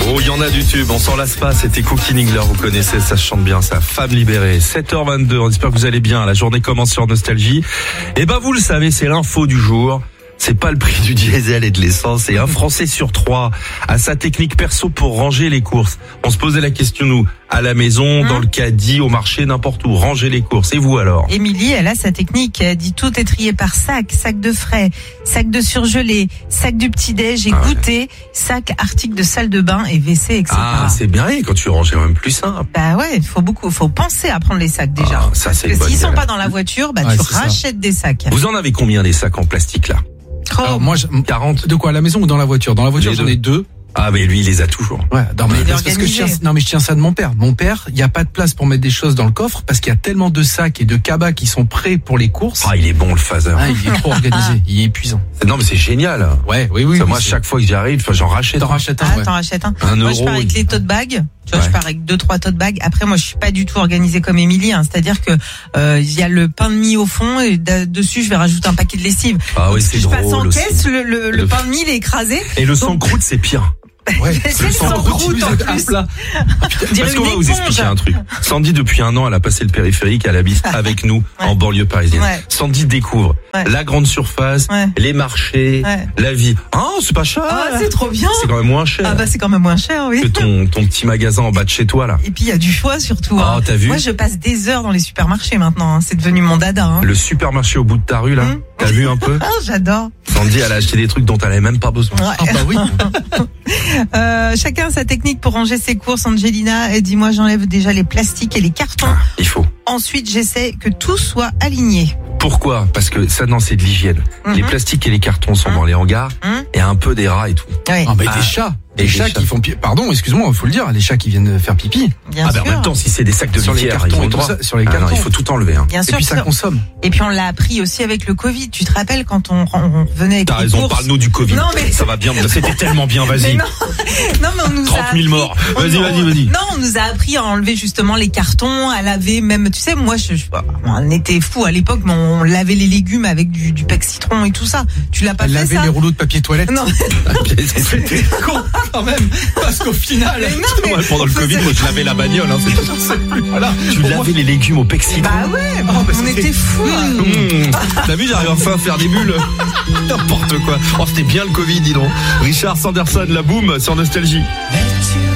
Oh, il y en a du tube, on s'en lasse pas, c'était Cookie Nigler, vous connaissez, ça se chante bien, ça, Femme libérée, 7h22, on espère que vous allez bien, la journée commence sur Nostalgie. Et ben vous le savez, c'est l'info du jour. C'est pas le prix du diesel et de l'essence, et un Français sur 3 a sa technique perso pour ranger les courses. On se posait la question, nous, à la maison, dans le caddie, au marché, n'importe où, ranger les courses. Et vous alors? Émilie, elle a sa technique. Elle dit tout est trié par sac de frais, sac de surgelé, sac du petit-déj et goûter, sac article de salle de bain et WC, etc. Ah, c'est bien, et quand tu ranges, c'est même plus simple. Bah ouais, faut penser à prendre les sacs déjà. Ah, ça, c'est parce que une s'ils bonne sont idée. pas dans la voiture, bah tu rachètes des sacs. Vous en avez combien des sacs en plastique là? Alors, moi, 40. De quoi, à la maison ou dans la voiture? Dans la voiture, Les j'en ai 2. Ah, mais lui, il les a toujours. Ouais, non, mais Il est parce que organisé. je tiens ça de mon père. Mon père, il y a pas de place pour mettre des choses dans le coffre parce qu'il y a tellement de sacs et de cabas qui sont prêts pour les courses. Ah, il est bon le phaser. Ah, il est trop organisé, il est épuisant. Non, mais c'est génial. Ouais, oui. Ça, moi, chaque fois que j'y arrive, j'en rachète. T'en rachètes un, Ah, ouais. t'en rachètes un. Un Moi, je euro, pars avec les tote bags. Tu vois, Ouais. je pars avec 2-3 tote bags. Après, moi, je suis pas du tout organisée comme Émilie, hein. C'est-à-dire que, il y a le pain de mie au fond et dessus, je vais rajouter un paquet de lessive. Ah oui, Donc, c'est je passe en drôle aussi. caisse, le pain de mie, il est écrasé. Et le sans-croûte, c'est pire. Ouais. C'est le sans croûte en plus. plat. Parce qu'on va vous expliquer un truc. Sandy, depuis un an, elle a passé le périphérique, elle habite avec nous en banlieue parisienne. Ouais. Sandy découvre la grande surface, Ouais. les marchés, Ouais. la vie. Ah, c'est pas cher. Ah, c'est trop bien. C'est quand même moins cher Ah bah c'est quand même moins cher, oui. que ton petit magasin en bas de chez toi là. Et puis il y a du choix surtout. Ah, hein. t'as vu? Moi je passe des heures dans les supermarchés maintenant. Hein. C'est devenu mon dada. Hein. Le supermarché au bout de ta rue là, t'as vu un peu? Ah, j'adore. Sandy, elle a acheté des trucs dont elle avait même pas besoin. Ouais. Ah bah oui. Chacun sa technique pour ranger ses courses. Angelina, elle dit moi j'enlève déjà les plastiques et les cartons. Ah, il faut. Ensuite j'essaie que tout soit aligné. Pourquoi? Parce que ça, non, c'est de l'hygiène. Les plastiques et les cartons sont dans les hangars et un peu des rats et tout. Ouais. Ah, bah, Ah. des chats. Et Des des chats chats. qui font pardon, excuse-moi, il faut le dire, les chats qui viennent faire pipi. Bien Ah, sûr. ben en même temps, si c'est des sacs de Sur les litière, cartons ils ont et le tout droit. ça, sur les Ah non, cartons. il faut tout enlever. Hein. Bien Et sûr. puis ça consomme. Et puis on l'a appris aussi avec le Covid. Tu te rappelles quand on venait avec T'as les raison, courses. parle-nous du Covid. Non, mais- Ça va bien, c'était tellement bien, Mais vas-y. non, non mais on nous 30 a 000 appris- morts. on- Vas-y. Non, on nous a appris à enlever justement les cartons, à laver même. Tu sais, moi, on était fous à l'époque, mais on lavait les légumes avec du pec citron et tout ça. Tu l'as pas Elle fait lavait ça? les rouleaux de papier toilette. Non, C'était con quand même, parce qu'au final, mais non, mais Ouais, pendant le on Covid, faisait- moi, je lavais la bagnole, hein, c'est tout. voilà. Tu lavais les légumes au pec citron. Bah ouais, on était fous. hein. T'as vu, j'arrive enfin à faire des bulles. N'importe quoi. Oh, c'était bien le Covid, dis donc. Richard Sanderson, la boum sur Nostalgie.